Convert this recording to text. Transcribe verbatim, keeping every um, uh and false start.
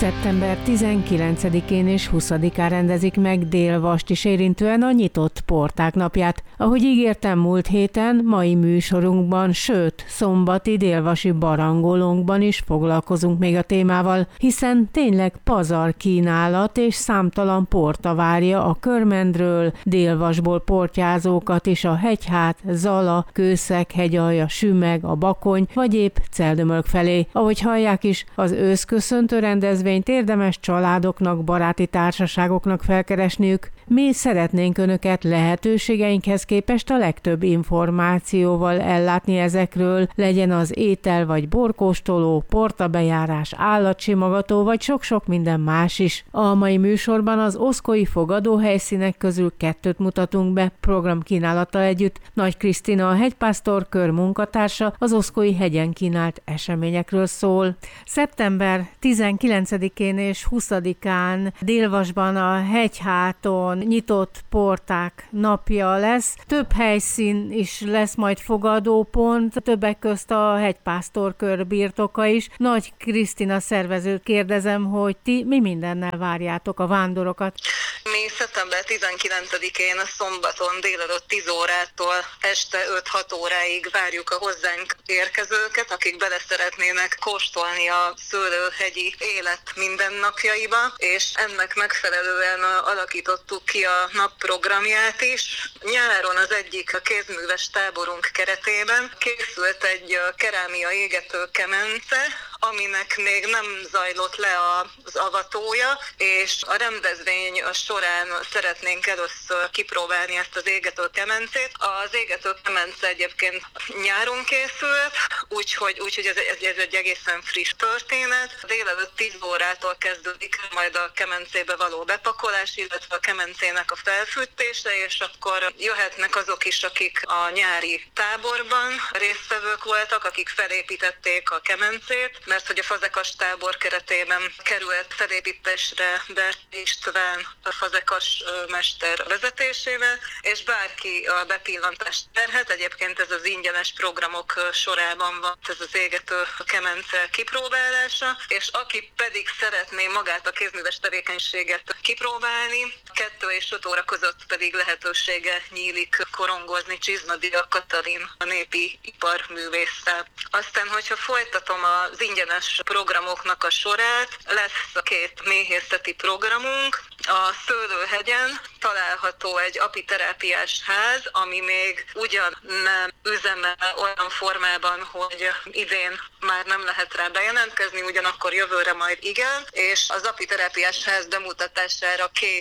szeptember tizenkilencedikén és huszadikán rendezik meg Dél-Vast is érintően a nyitott porták napját. Ahogy ígértem múlt héten, mai műsorunkban, sőt, szombati délvasi barangolónkban is foglalkozunk még a témával, hiszen tényleg pazar kínálat és számtalan porta várja a Körmendről, Dél-Vasból portyázókat is a Hegyhát, Zala, Kőszeg, Hegyalja, Sümeg, a Bakony vagy épp Celdömölk felé. Ahogy hallják is, az őszköszöntő rendezvényt érdemes családoknak, baráti társaságoknak felkeresniük. Mi szeretnénk Önöket lehetőségeinkhez képest a legtöbb információval ellátni ezekről, legyen az étel vagy borkóstoló, portabejárás, állatsimogató vagy sok-sok minden más is. A mai műsorban az oszkói fogadóhelyszínek közül kettőt mutatunk be programkínálattal együtt. Nagy Krisztina, a hegypásztor kör munkatársa, az oszkói hegyen kínált eseményekről szól. Szeptember tizenkilencedikén és huszadikán Dél-Vasban a Hegyháton nyitott porták napja lesz. Több helyszín is lesz majd fogadópont, többek közt a hegypásztorkör birtoka is. Nagy Krisztina szervezőt kérdezem, hogy ti mi mindennel várjátok a vándorokat? Mi szeptember tizenkilencedikén a szombaton délelőtt tíz órától este öt-hat óráig várjuk a hozzánk érkezőket, akik bele szeretnének kóstolni a szőlőhegyi élet mindennapjaiba, és ennek megfelelően alakítottuk ki a nap programját is. Nyáron az egyik a kézműves táborunk keretében készült egy kerámia égető kemence, aminek még nem zajlott le az avatója, és a rendezvény során szeretnénk először kipróbálni ezt az égető kemencét. Az égető kemence egyébként nyáron készült, úgyhogy, úgyhogy ez, ez egy egészen friss történet. Délelőtt tíz órától kezdődik majd a kemencébe való bepakolás, illetve a kemencének a felfűtése, és akkor jöhetnek azok is, akik a nyári táborban résztvevők voltak, akik felépítették a kemencét, mert hogy a fazekas tábor keretében került felépítésre Bert István a fazekas mester vezetésével, és bárki a bepillantást terhet, egyébként ez az ingyenes programok sorában van ez az égető kemence kipróbálása, és aki pedig szeretné magát a kézműves tevékenységet kipróbálni, kettő és öt óra között pedig lehetősége nyílik korongozni Csizmadia Katalin, a népi iparművésszel. Aztán, hogyha folytatom az ingyenes programoknak a sorát, lesz a két méhészeti programunk. A Szőlőhegyen található egy apiterápiás ház, ami még ugyan nem üzemel olyan formában, hogy idén már nem lehet rá bejelentkezni, ugyanakkor jövőre majd igen, és az apiterápiás ház bemutatására két